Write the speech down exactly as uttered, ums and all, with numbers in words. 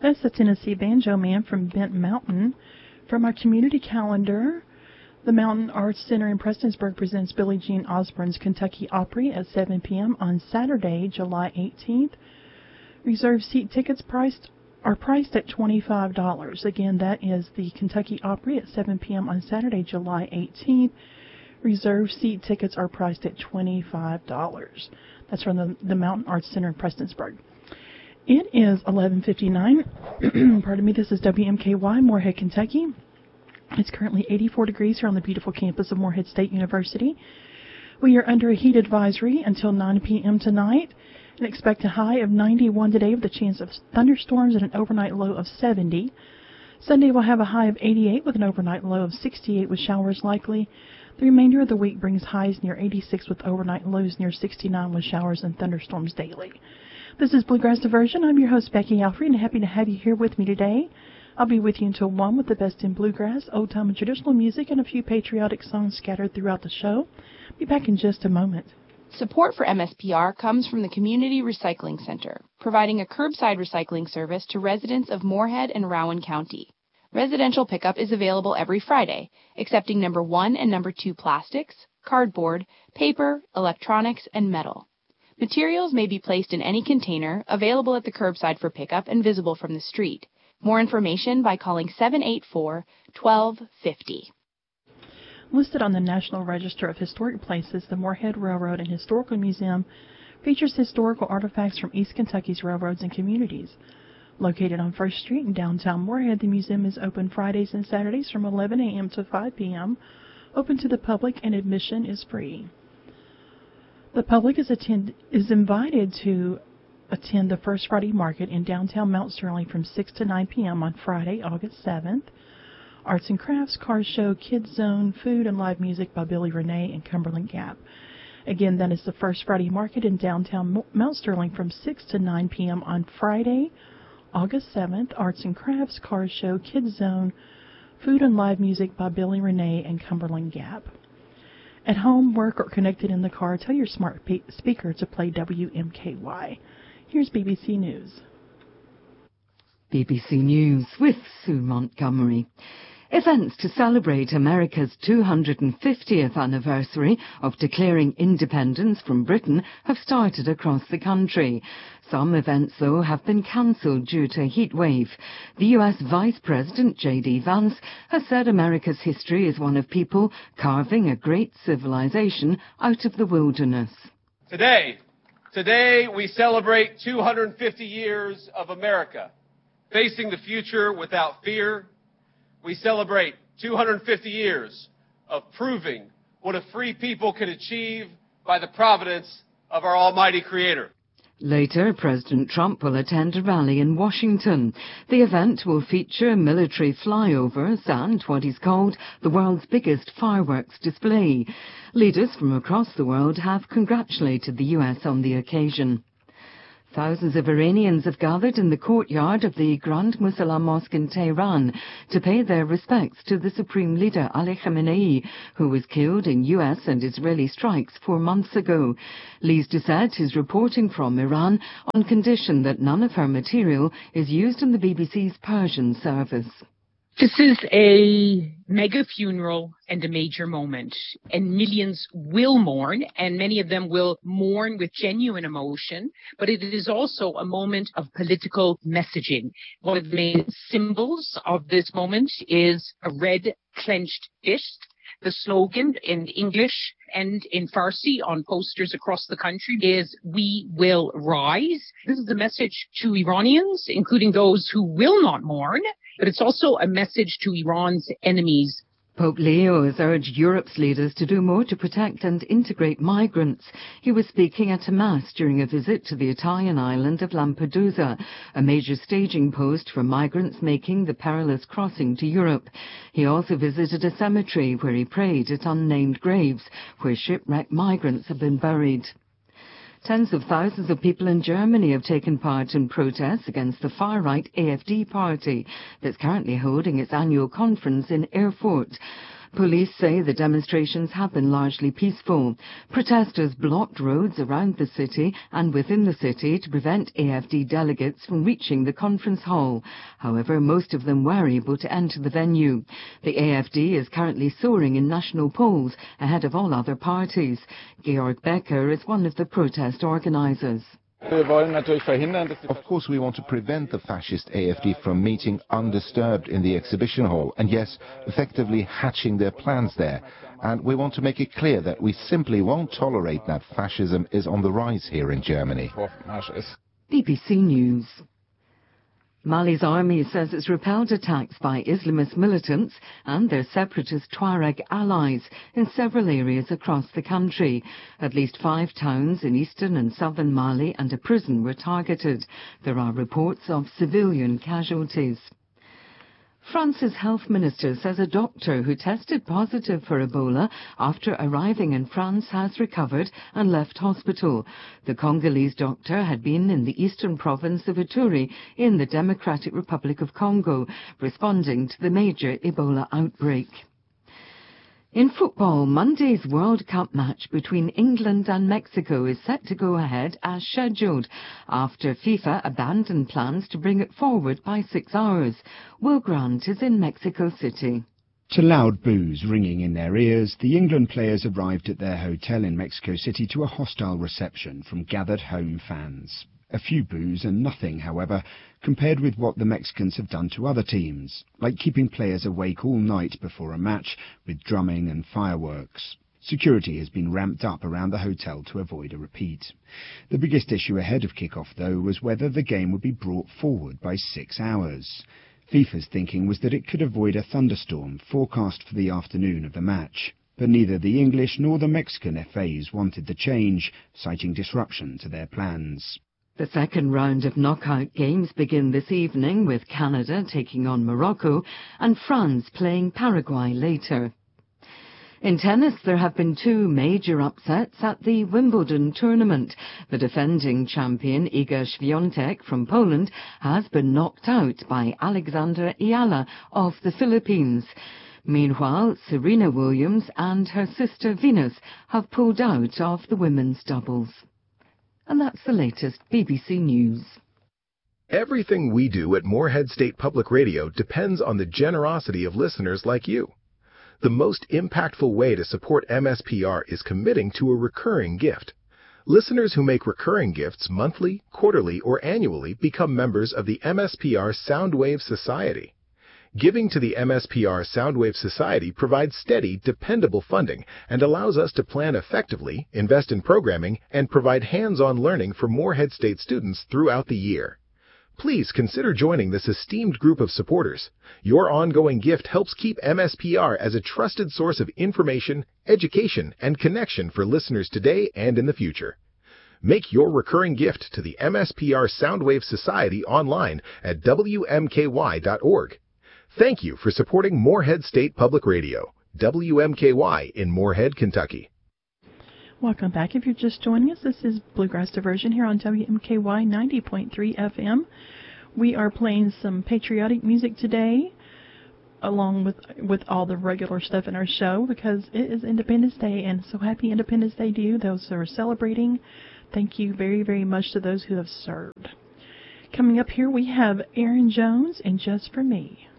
That's the Tennessee Banjo Man from Bent Mountain. From our community calendar, the Mountain Arts Center in Prestonsburg presents Billie Jean Osborne's Kentucky Opry at seven p.m. on Saturday, July eighteenth. Reserved seat tickets priced are priced at twenty-five dollars. Again, that is the Kentucky Opry at seven p.m. on Saturday, July eighteenth. Reserved seat tickets are priced at twenty-five dollars. That's from the, the Mountain Arts Center in Prestonsburg. It is eleven fifty-nine. Pardon me, this is W M K Y, Moorhead, Kentucky. It's currently eighty-four degrees here on the beautiful campus of Moorhead State University. We are under a heat advisory until nine p.m. tonight and expect a high of ninety-one today with a chance of thunderstorms and an overnight low of seventy. Sunday will have a high of eighty-eight with an overnight low of sixty-eight with showers likely. The remainder of the week brings highs near eighty-six with overnight lows near sixty-nine with showers and thunderstorms daily. This is Bluegrass Diversion. I'm your host, Becky Alfrey, and happy to have you here with me today. I'll be with you until one with the best in bluegrass, old-time and traditional music, and a few patriotic songs scattered throughout the show. Be back in just a moment. Support for M S P R comes from the Community Recycling Center, providing a curbside recycling service to residents of Moorhead and Rowan County. Residential pickup is available every Friday, accepting number one and number two plastics, cardboard, paper, electronics, and metal. Materials may be placed in any container, available at the curbside for pickup and visible from the street. More information by calling seven eight four, one two five zero. Listed on the National Register of Historic Places, the Moorhead Railroad and Historical Museum features historical artifacts from East Kentucky's railroads and communities. Located on First Street in downtown Moorhead, the museum is open Fridays and Saturdays from eleven a.m. to five p.m., open to the public, and admission is free. The public is, attend- is invited to attend the First Friday Market in downtown Mount Sterling from six to nine p.m. on Friday, August seventh. Arts and Crafts, Car Show, Kids Zone, Food and Live Music by Billy Renee and Cumberland Gap. Again, that is the First Friday Market in downtown Mount Sterling from six to nine p.m. on Friday, August seventh. Arts and Crafts, Car Show, Kids Zone, Food and Live Music by Billy Renee and Cumberland Gap. At home, work, or connected in the car, tell your smart pe- speaker to play W M K Y. Here's B B C News. B B C News with Sue Montgomery. Events to celebrate America's two hundred fiftieth anniversary of declaring independence from Britain have started across the country. Some events, though, have been cancelled due to a heat wave. The U S Vice President J D Vance has said America's history is one of people carving a great civilization out of the wilderness. Today, today we celebrate two hundred fifty years of America, facing the future without fear. We celebrate two hundred fifty years of proving what a free people can achieve by the providence of our almighty Creator. Later, President Trump will attend a rally in Washington. The event will feature military flyovers and what is called the world's biggest fireworks display. Leaders from across the world have congratulated the U S on the occasion. Thousands of Iranians have gathered in the courtyard of the Grand Musalla Mosque in Tehran to pay their respects to the Supreme Leader Ali Khamenei, who was killed in U S and Israeli strikes four months ago. Lise Doucette is reporting from Iran on condition that none of her material is used in the B B C's Persian service. This is a mega funeral and a major moment, and millions will mourn, and many of them will mourn with genuine emotion, but it is also a moment of political messaging. One of the main symbols of this moment is a red clenched fist. The slogan in English and in Farsi on posters across the country is, "We will rise." This is a message to Iranians, including those who will not mourn, but it's also a message to Iran's enemies. Pope Leo has urged Europe's leaders to do more to protect and integrate migrants. He was speaking at a mass during a visit to the Italian island of Lampedusa, a major staging post for migrants making the perilous crossing to Europe. He also visited a cemetery where he prayed at unnamed graves where shipwrecked migrants have been buried. Tens of thousands of people in Germany have taken part in protests against the far-right A F D party that's currently holding its annual conference in Erfurt. Police say the demonstrations have been largely peaceful. Protesters blocked roads around the city and within the city to prevent A F D delegates from reaching the conference hall. However, most of them were able to enter the venue. The A F D is currently soaring in national polls ahead of all other parties. Georg Becker is one of the protest organisers. Of course, we want to prevent the fascist A F D from meeting undisturbed in the exhibition hall and, yes, effectively hatching their plans there. And we want to make it clear that we simply won't tolerate that fascism is on the rise here in Germany. B B C News. Mali's army says it's repelled attacks by Islamist militants and their separatist Tuareg allies in several areas across the country. At least five towns in eastern and southern Mali and a prison were targeted. There are reports of civilian casualties. France's health minister says a doctor who tested positive for Ebola after arriving in France has recovered and left hospital. The Congolese doctor had been in the eastern province of Ituri in the Democratic Republic of Congo, responding to the major Ebola outbreak. In football, Monday's World Cup match between England and Mexico is set to go ahead as scheduled after FIFA abandoned plans to bring it forward by six hours. Will Grant is in Mexico City. To loud boos ringing in their ears, the England players arrived at their hotel in Mexico City to a hostile reception from gathered home fans. A few boos and nothing, however, compared with what the Mexicans have done to other teams, like keeping players awake all night before a match with drumming and fireworks. Security has been ramped up around the hotel to avoid a repeat. The biggest issue ahead of kick-off, though, was whether the game would be brought forward by six hours. FIFA's thinking was that it could avoid a thunderstorm forecast for the afternoon of the match. But neither the English nor the Mexican F As wanted the change, citing disruption to their plans. The second round of knockout games begin this evening with Canada taking on Morocco and France playing Paraguay later. In tennis, there have been two major upsets at the Wimbledon tournament. The defending champion Iga Świątek from Poland has been knocked out by Alexandra Ayala of the Philippines. Meanwhile, Serena Williams and her sister Venus have pulled out of the women's doubles. And that's the latest B B C News. Everything we do at Moorhead State Public Radio depends on the generosity of listeners like you. The most impactful way to support M S P R is committing to a recurring gift. Listeners who make recurring gifts monthly, quarterly, or annually become members of the M S P R Soundwave Society. Giving to the M S P R Soundwave Society provides steady, dependable funding and allows us to plan effectively, invest in programming, and provide hands-on learning for Moorhead State students throughout the year. Please consider joining this esteemed group of supporters. Your ongoing gift helps keep M S P R as a trusted source of information, education, and connection for listeners today and in the future. Make your recurring gift to the M S P R Soundwave Society online at W M K Y dot org. Thank you for supporting Moorhead State Public Radio, W M K Y in Moorhead, Kentucky. Welcome back. If you're just joining us, this is Bluegrass Diversion here on W M K Y ninety point three F M. We are playing some patriotic music today, along with with all the regular stuff in our show, because it is Independence Day, and so happy Independence Day to you, those who are celebrating. Thank you very, very much to those who have served. Coming up here, we have Aaron Jones and Just For Me.